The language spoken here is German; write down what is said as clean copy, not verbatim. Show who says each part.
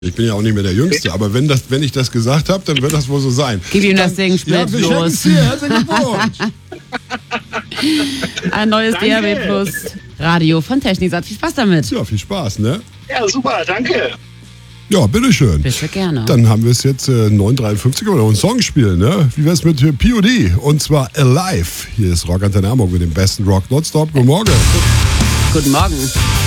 Speaker 1: Ich bin ja auch nicht mehr der Jüngste, aber wenn ich das gesagt habe, dann wird das wohl so sein.
Speaker 2: Gib ihm das Ding,
Speaker 1: Ja,
Speaker 2: Split
Speaker 1: wir schenken
Speaker 2: los.
Speaker 1: es dir. Herzlichen Glückwunsch.
Speaker 2: Ein neues
Speaker 3: Danke.
Speaker 2: DAB Plus Radio von Techniksat. Viel Spaß damit.
Speaker 1: Ja, viel Spaß, ne?
Speaker 3: Ja, super, danke.
Speaker 1: Ja, bitteschön.
Speaker 2: Bitte gerne.
Speaker 1: Dann haben wir es jetzt 9:53 oder ein Song spielen, ne? Wie wär's mit POD? Und zwar Alive. Hier ist Rock Antenne Hamburg mit dem besten Rock nonstop. Guten Morgen.
Speaker 2: Guten Morgen.